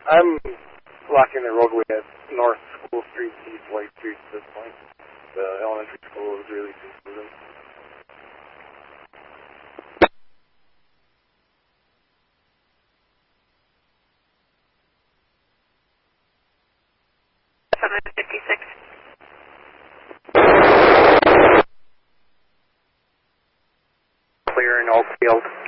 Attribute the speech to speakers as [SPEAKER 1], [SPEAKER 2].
[SPEAKER 1] I'm blocking the roadway at North School Street, East White Street at this point. The elementary school is releasing students. Clear in Oakfield.